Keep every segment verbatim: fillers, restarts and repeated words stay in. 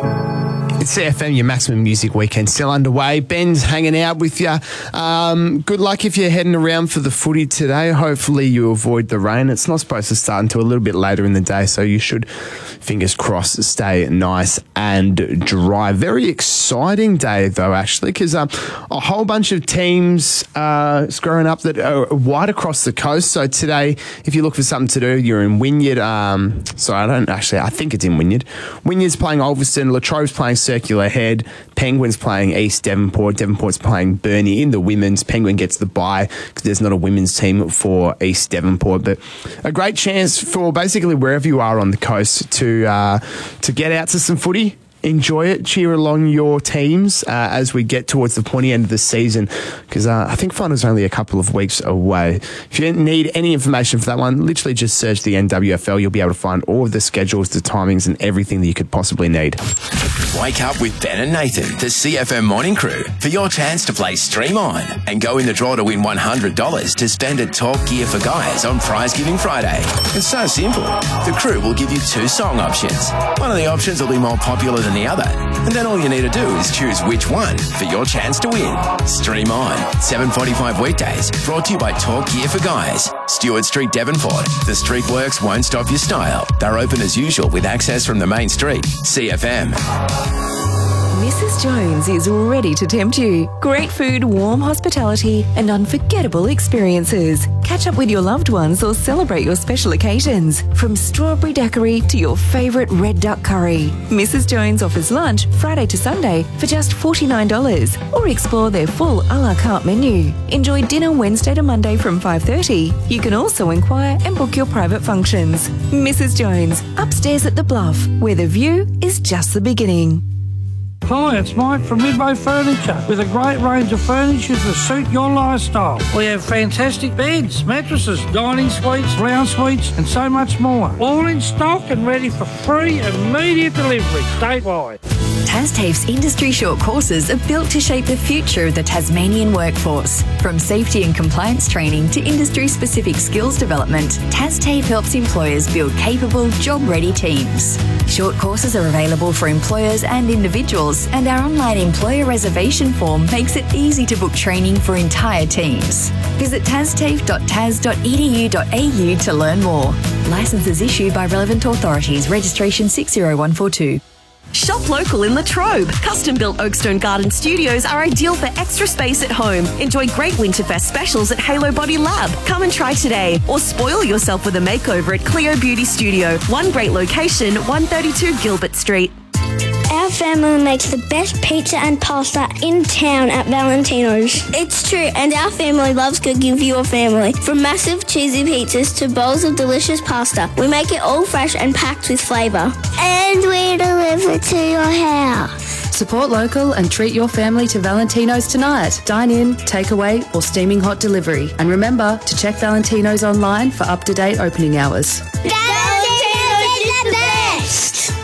It's C F M, your Maximum Music Weekend still underway. Ben's hanging out with you. Um, good luck if you're heading around for the footy today. Hopefully you avoid the rain. It's not supposed to start until a little bit later in the day, so you should, fingers crossed, stay nice and dry. Very exciting day, though, actually, because um, a whole bunch of teams uh, growing up that are wide across the coast. So today, if you look for something to do, you're in Wynyard. Um, sorry, I don't actually, I think it's in Wynyard. Wynyard's playing Ulverston. Latrobe's playing Circular Head. Penguins playing East Devonport. Devonport's playing Burnie in the women's. Penguin gets the bye because there's not a women's team for East Devonport. But a great chance for basically wherever you are on the coast to uh, to get out to some footy. Enjoy it, cheer along your teams uh, as we get towards the pointy end of the season, because uh, I think finals only a couple of weeks away. If you need any information for that one, literally just search the N W F L. You'll be able to find all of the schedules, the timings, and everything that you could possibly need. Wake up with Ben and Nathan, the C F M Morning Crew, for your chance to play Stream On and go in the draw to win one hundred dollars to spend at Talk Gear for Guys on Prize Giving Friday. It's so simple. The crew will give you two song options. One of the options will be more popular than the other, and then all you need to do is choose which one for your chance to win. Stream On, seven forty-five weekdays, brought to you by Talk Gear for Guys. Stewart Street, Devonport. The street works won't stop your style. They're open as usual with access from the main street. C F M. Missus Jones is ready to tempt you. Great food, warm hospitality, and unforgettable experiences. Catch up with your loved ones or celebrate your special occasions. From strawberry daiquiri to your favourite red duck curry. Missus Jones offers lunch Friday to Sunday for just forty-nine dollars, or explore their full a la carte menu. Enjoy dinner Wednesday to Monday from five thirty. You can also inquire and book your private functions. Missus Jones, upstairs at the Bluff, where the view is just the beginning. Hi, it's Mike from Midway Furniture with a great range of furniture to suit your lifestyle. We have fantastic beds, mattresses, dining suites, lounge suites and so much more. All in stock and ready for free immediate delivery statewide. TasTAFE's industry short courses are built to shape the future of the Tasmanian workforce. From safety and compliance training to industry-specific skills development, TasTAFE helps employers build capable, job-ready teams. Short courses are available for employers and individuals, and our online employer reservation form makes it easy to book training for entire teams. Visit tastafe dot tas dot e d u dot a u to learn more. Licenses issued by relevant authorities. Registration six zero one four two. Shop local in Latrobe. Custom-built Oakstone Garden Studios are ideal for extra space at home. Enjoy great Winterfest specials at Halo Body Lab. Come and try today, or spoil yourself with a makeover at Cleo Beauty Studio. One great location, one thirty-two Gilbert Street. Our family makes the best pizza and pasta in town at Valentino's. It's true, and our family loves cooking for your family. From massive cheesy pizzas to bowls of delicious pasta, we make it all fresh and packed with flavour. And we deliver to your house. Support local and treat your family to Valentino's tonight. Dine in, takeaway or steaming hot delivery. And remember to check Valentino's online for up-to-date opening hours. Valentino's is the best!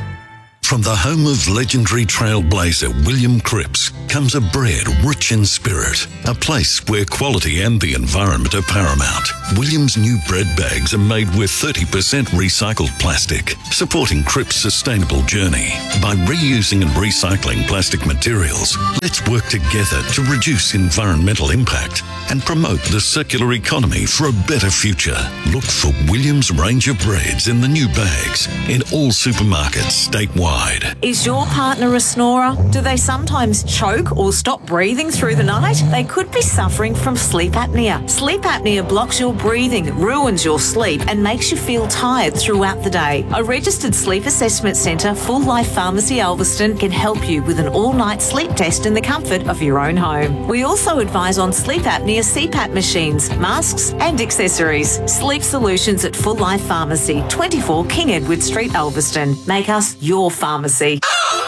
From the home of legendary trailblazer William Cripps comes a bread rich in spirit, a place where quality and the environment are paramount. William's new bread bags are made with thirty percent recycled plastic, supporting Cripps' sustainable journey. By reusing and recycling plastic materials, let's work together to reduce environmental impact and promote the circular economy for a better future. Look for William's range of breads in the new bags in all supermarkets statewide. Is your partner a snorer? Do they sometimes choke or stop breathing through the night? They could be suffering from sleep apnea. Sleep apnea blocks your breathing, ruins your sleep and makes you feel tired throughout the day. A registered sleep assessment centre, Full Life Pharmacy Ulverston, can help you with an all-night sleep test in the comfort of your own home. We also advise on sleep apnea C PAP machines, masks and accessories. Sleep Solutions at Full Life Pharmacy, twenty-four King Edward Street, Ulverston. Make us your pharmacy.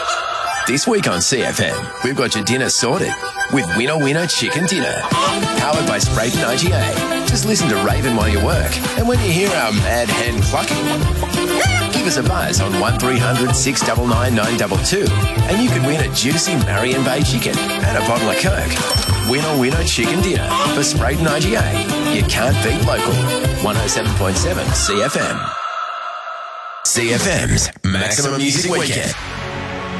This week on C F M, we've got your dinner sorted with Winner Winner Chicken Dinner. Powered by Sprayton I G A. Just listen to Raven while you work. And when you hear our mad hen clucking, give us a buzz on one three hundred six nine nine nine two two and you could win a juicy Marion Bay chicken and a bottle of Coke. Winner Winner Chicken Dinner for Sprayton I G A. You can't beat local. one oh seven point seven C F M. C F M's Maximum Music Weekend.